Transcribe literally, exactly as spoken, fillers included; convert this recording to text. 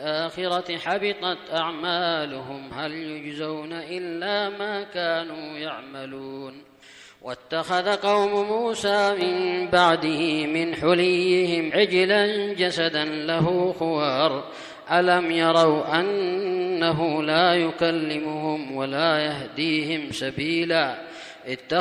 الآخرة حبطت أعمالهم هل يجزون إلا ما كانوا يعملون. واتخذ قوم موسى من بعده من حليهم عجلا جسدا له خوار ألم يروا أنه لا يكلمهم ولا يهديهم سبيلا